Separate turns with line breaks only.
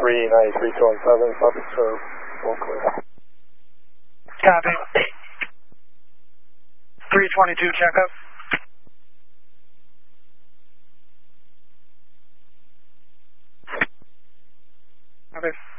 93.17, public serve, all clear.
Copy. 322 checkup. Okay.